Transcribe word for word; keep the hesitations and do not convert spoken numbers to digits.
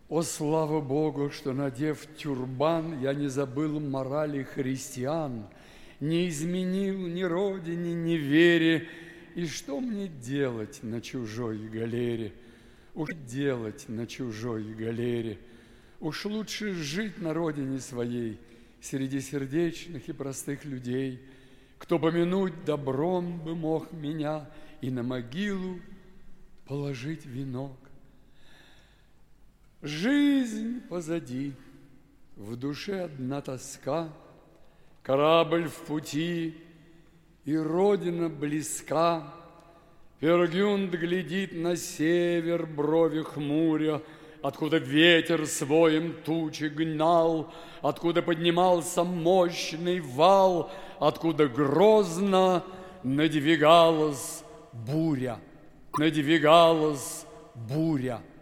О, слава Богу, что, надев тюрбан, я не забыл морали христиан, не изменил ни родине, ни вере. И что мне делать на чужой галере? Уж делать на чужой галере? Уж лучше жить на родине своей, среди сердечных и простых людей, кто помянуть добром бы мог меня и на могилу положить венок. Жизнь позади, в душе одна тоска, корабль в пути, и родина близка. Пергюнд глядит на север, брови хмуря, откуда ветер своим тучи гнал, откуда поднимался мощный вал, откуда грозно надвигалась буря, надвигалась буря.